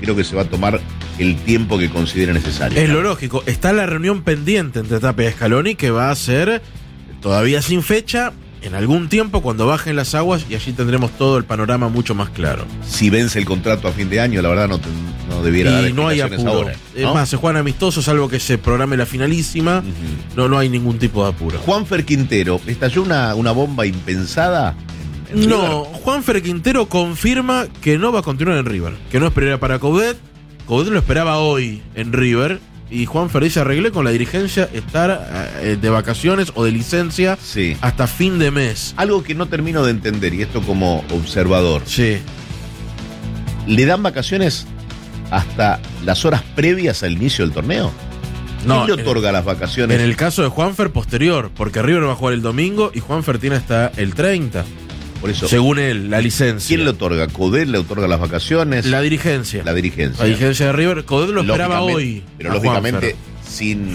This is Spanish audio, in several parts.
creo que se va a tomar el tiempo que considere necesario. Es lo lógico. Está la reunión pendiente entre Tapia y Scaloni, que va a ser todavía sin fecha, en algún tiempo cuando bajen las aguas, y allí tendremos todo el panorama mucho más claro. Si vence el contrato a fin de año, la verdad no debiera dar Y no hay explicaciones apuro. ahora, ¿no? Es más, se juegan amistosos, salvo que se programe la finalísima. No hay ningún tipo de apuro. Juanfer Quintero, ¿estalló una bomba impensada en No, River? Juanfer Quintero confirma que no va a continuar en River, que no esperaría para Coudet. Coudet lo esperaba hoy en River, y Juanfer dice: arreglé con la dirigencia estar de vacaciones o de licencia Sí. hasta fin de mes. Algo que no termino de entender, y esto como observador, Sí. ¿le dan vacaciones hasta las horas previas al inicio del torneo? No, ¿Quién le otorga las vacaciones? En el caso de Juanfer, posterior, porque River va a jugar el domingo y Juanfer tiene hasta el 30, Por eso, según él, la licencia. ¿quién le otorga? ¿Coudet le otorga las vacaciones? La dirigencia. La dirigencia. La dirigencia de River. Coudet lo esperaba hoy. Pero a lógicamente Juanfer. sin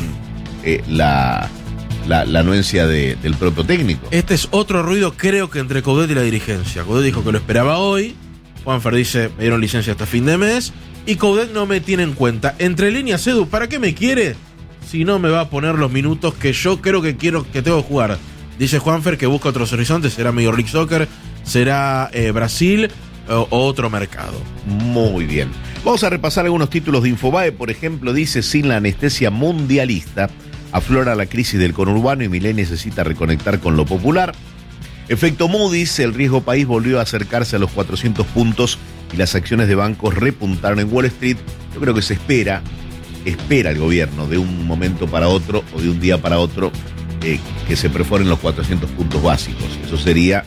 la anuencia del propio técnico. Este es otro ruido, creo que entre Coudet y la dirigencia. Coudet dijo que lo esperaba hoy. Juanfer dice: me dieron licencia hasta fin de mes. Y Coudet no me tiene en cuenta. Entre líneas, Edu, ¿para qué me quiere si no me va a poner los minutos que yo creo que tengo que jugar? Dice Juanfer que busca otros horizontes. Será Major League Soccer, será Brasil o otro mercado. Muy bien. Vamos a repasar algunos títulos de Infobae. Por ejemplo, dice: sin la anestesia mundialista, aflora la crisis del conurbano y Milei necesita reconectar con lo popular. Efecto Moody's, el riesgo país volvió a acercarse a los 400 puntos y las acciones de bancos repuntaron en Wall Street. Yo creo que se espera el gobierno de un momento para otro o de un día para otro que se perforen los 400 puntos básicos. Eso sería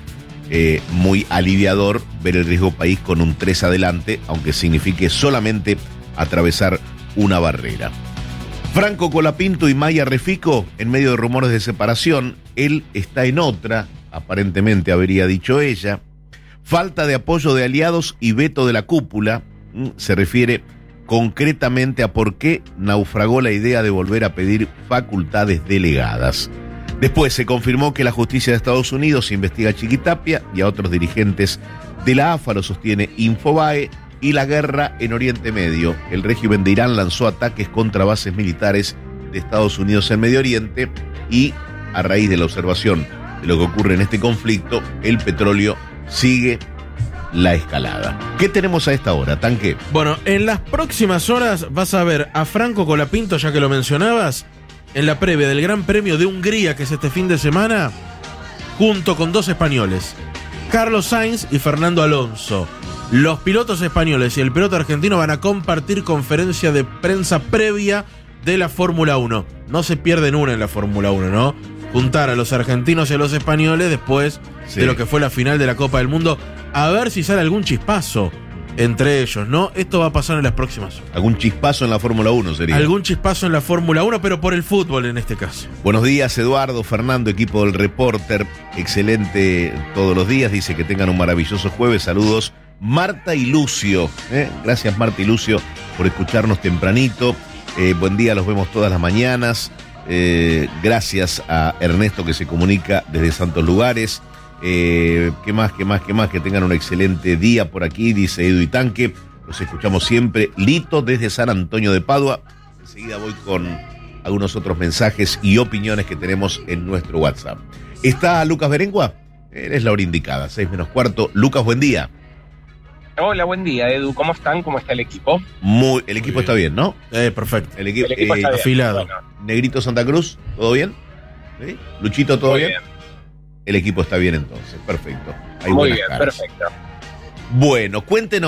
muy aliviador ver el riesgo país con un 3 adelante, aunque signifique solamente atravesar una barrera. Franco Colapinto y Maya Refico, en medio de rumores de separación, él está en otra, aparentemente habría dicho ella. Falta de apoyo de aliados y veto de la cúpula, se refiere concretamente a por qué naufragó la idea de volver a pedir facultades delegadas. Después se confirmó que la justicia de Estados Unidos investiga a Chiquitapia y a otros dirigentes de la AFA, lo sostiene Infobae. Y la guerra en Oriente Medio. El régimen de Irán lanzó ataques contra bases militares de Estados Unidos en Medio Oriente y a raíz de la observación de lo que ocurre en este conflicto, el petróleo sigue la escalada. ¿Qué tenemos a esta hora, Tanque? Bueno, en las próximas horas vas a ver a Franco Colapinto, ya que lo mencionabas, en la previa del Gran Premio de Hungría, que es este fin de semana, junto con dos españoles, Carlos Sainz y Fernando Alonso. Los pilotos españoles y el piloto argentino van a compartir conferencia de prensa previa de la Fórmula 1. No se pierden una en la Fórmula 1, ¿no? Juntar a los argentinos y a los españoles después de lo que fue la final de la Copa del Mundo. A ver si sale algún chispazo entre ellos, ¿no? Esto va a pasar en las próximas horas. Algún chispazo en la Fórmula 1 sería. Algún chispazo en la Fórmula 1, pero por el fútbol en este caso. Buenos días, Eduardo, Fernando, equipo del Reporter. Excelente todos los días. Dice que tengan un maravilloso jueves. Saludos, Marta y Lucio. Gracias, Marta y Lucio, por escucharnos tempranito. Buen día, los vemos todas las mañanas. Gracias a Ernesto, que se comunica desde Santos Lugares. ¿Qué más? Que tengan un excelente día por aquí, dice Edu y Tanque. Los escuchamos siempre. Lito desde San Antonio de Padua. Enseguida voy con algunos otros mensajes y opiniones que tenemos en nuestro WhatsApp. ¿Está Lucas Berengua? Es la hora indicada, 6:15. Lucas, buen día. Hola, buen día, Edu. ¿Cómo están? ¿Cómo está el equipo? El equipo está bien, ¿no? Perfecto. El equipo está bien. Afilado. Bueno, Negrito Santa Cruz, ¿todo bien? ¿Sí? Luchito, ¿todo muy bien? bien. El equipo está bien entonces, perfecto. Hay Muy buenas bien, caras. perfecto. Bueno, cuéntenos.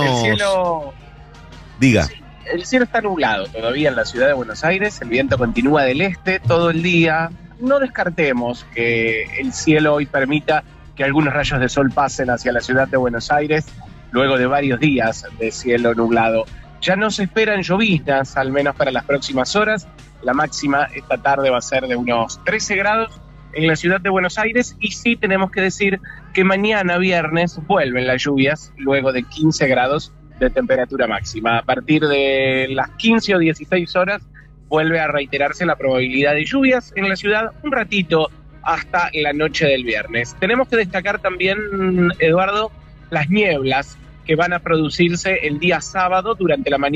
Diga. El cielo está nublado todavía en la ciudad de Buenos Aires. El viento continúa del este todo el día. No descartemos que el cielo hoy permita que algunos rayos de sol pasen hacia la ciudad de Buenos Aires luego de varios días de cielo nublado. Ya no se esperan lloviznas, al menos para las próximas horas. La máxima esta tarde va a ser de unos 13 grados en la ciudad de Buenos Aires, y sí tenemos que decir que mañana viernes vuelven las lluvias luego de 15 grados de temperatura máxima. A partir de las 15 o 16 horas vuelve a reiterarse la probabilidad de lluvias en la ciudad un ratito hasta la noche del viernes. Tenemos que destacar también, Eduardo, las nieblas que van a producirse el día sábado durante la mañana